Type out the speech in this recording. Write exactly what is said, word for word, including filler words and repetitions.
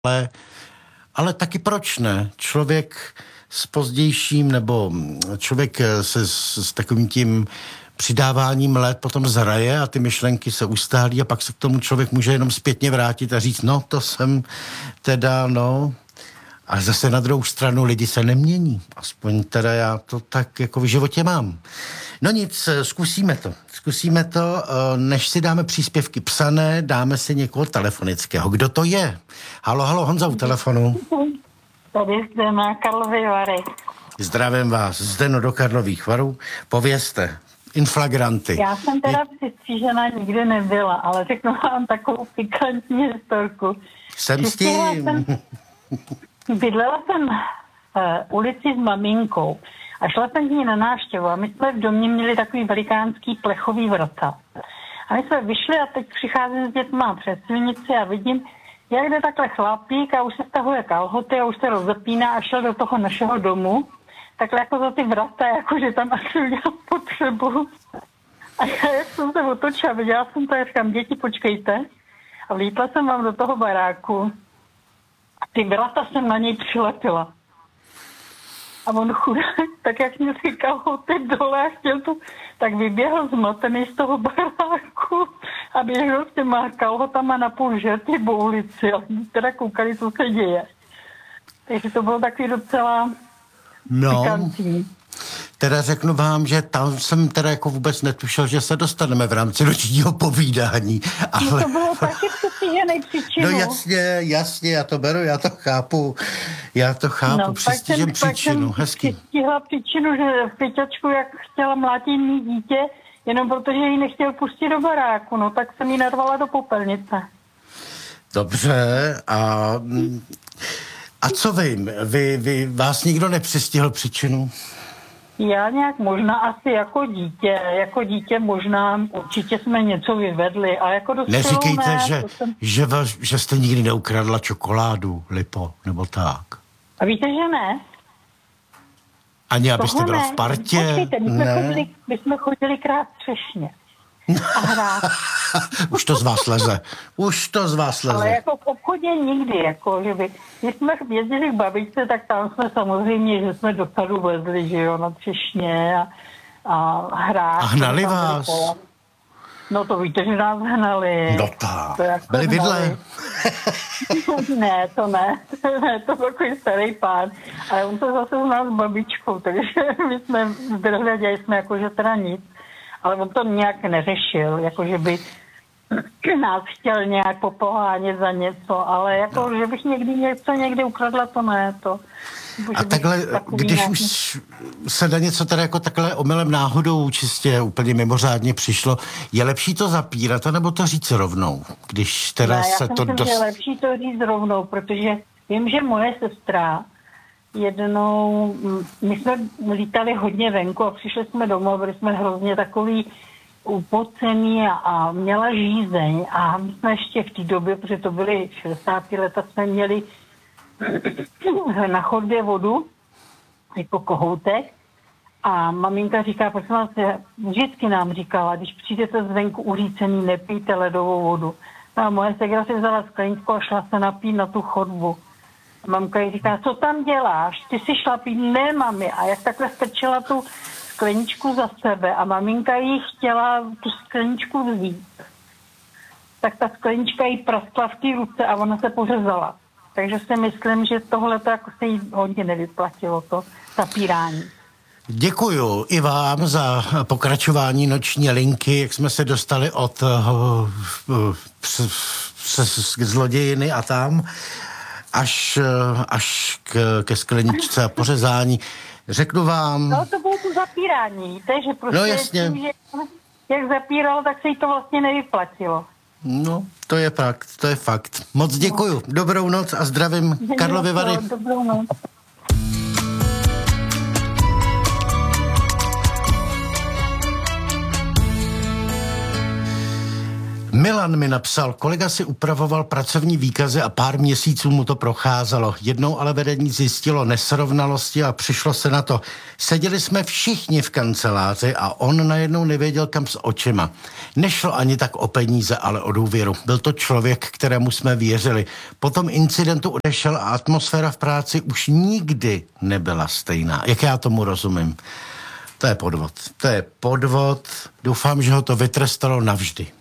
Ale, ale taky proč ne? Člověk s pozdějším, nebo člověk se s, s takovým tím přidáváním let potom zraje a ty myšlenky se ustálí a pak se k tomu člověk může jenom zpětně vrátit a říct, no to jsem teda, no... A zase na druhou stranu lidi se nemění. Aspoň teda já to tak jako v životě mám. No nic, zkusíme to. Zkusíme to, než si dáme příspěvky psané, dáme si někoho telefonického. Kdo to je? Halo, halo, Honza u telefonu. Tady Zdeno, Karlovy Vary. Zdravím vás, Zdeno do Karlových Varů. Povězte, inflagranty. Já jsem teda přistřížená nikdy nebyla, ale řeknu vám takovou pikantní historku. Jsem s tím... Jsem... Bydlela jsem v uh, ulici s maminkou a šla jsem k ní na návštěvu a my jsme v domě měli takový velikánský plechový vrata. A my jsme vyšli a teď přicházím s dětma přes silnici a vidím, jak jde takhle chlapík a už se stahuje kalhoty a už se rozepíná a šel do toho našeho domu. Takhle jako za ty vrata, jakože tam asi udělal potřebu. A já, jak jsem se otočila, viděla jsem to, jak říkám, děti, počkejte. A vlítla jsem vám do toho baráku. A ty vrata jsem na něj přilepila. A on chudák, tak jak mě říkal, ty dole a chtěl to, tak vyběhl zmatený z toho baráku a běžel s těma kalhotama na půl žerty po ulici. A teda koukali, co se děje. Takže to bylo taky docela no. pikantní. Teda řeknu vám, že tam jsem teda jako vůbec netušil, že se dostaneme v rámci nočního povídání. Ale... No to bylo taky přestížený příčinu. No jasně, jasně, já to beru, já to chápu. Já to chápu, no, přestížem příčinu, hezky. Přestihla příčinu, že v Pěťačku, jak chtěla mlátit mý dítě, jenom protože ji nechtěl pustit do baráku, no tak jsem ji narvala do popelnice. Dobře, a... A co vím, vy, vy, vás nikdo nepřestihl příčinu? Já nějak možná asi jako dítě, jako dítě možná určitě jsme něco vyvedli, a jako dospělou neříkejte, ne, že, jsem... že, vás, že jste nikdy neukradla čokoládu, Lipo, nebo tak. A víte, že ne? Ani abyste Tohle byla ne. v partě? Počkejte, my jsme, ne. chodili, my jsme chodili krát třešně. A hrát. Už to z vás leze. Už to z vás leze. Ale jako v obchodě nikdy, jako, že by, když jsme jezdili k babičce, tak tam jsme samozřejmě, že jsme do sadu vezli, že jo, na třešně a, a hrát. A hnali vás? Kola. No to víte, že nás hnali. No tak, jako byli vidle. Ne, to ne. ne, to byl takový starý pán. Ale on se zase znal s babičkou, takže my jsme zdrhli a dělali jsme jako, že teda nic. Ale on to nějak neřešil, jako že by nás chtěl nějak popohánět za něco, ale jako, no. že bych někdy něco někdy ukradla, to ne, to. A takhle, když nějaký... už se na něco teda jako takhle omylem náhodou čistě úplně mimořádně přišlo, je lepší to zapírat, anebo to říct rovnou? Když teda ne, se já to myslím, dost... že je lepší to říct rovnou, protože vím, že moje sestra jednou, my jsme lítali hodně venku a přišli jsme domů, byli jsme hrozně takový upocený a, a měla žízeň a my jsme ještě v té době, protože to byly šedesátá leta, jsme měli na chodbě vodu, jako kohoutek, a maminka říká, prosím vás, vždycky nám říkala, když přijdete zvenku uřícený, nepijte ledovou vodu. No a moje segra si vzala skleničku a šla se napít na tu chodbu. Mamka jí říká, co tam děláš? Ty si šla pít, ne mami. A jak takhle strčila tu skleničku za sebe a maminka jí chtěla tu skleničku vzít, tak ta sklenička jí praskla v té ruce a ona se pořezala. Takže si myslím, že tohle to jako se jí hodně nevyplatilo, to zapírání. Děkuju i vám za pokračování noční linky, jak jsme se dostali od uh, uh, přes zlodějiny a tam až, uh, až k, ke skleničce a pořezání. Řeknu vám... No to bylo to zapírání, víte, že prostě no, jasně. Tím, že jak zapíralo, tak se jí to vlastně nevyplatilo. No, to je fakt, to je fakt. Moc děkuju. Dobrou noc a zdravím Karlovy Vary. Dobrou noc. Milan mi napsal, kolega si upravoval pracovní výkazy a pár měsíců mu to procházelo. Jednou ale vedení zjistilo nesrovnalosti a přišlo se na to. Seděli jsme všichni v kanceláři a on najednou nevěděl kam s očima. Nešlo ani tak o peníze, ale o důvěru. Byl to člověk, kterému jsme věřili. Po tom incidentu odešel a atmosféra v práci už nikdy nebyla stejná. Jak já tomu rozumím? To je podvod. To je podvod. Doufám, že ho to vytrestalo navždy.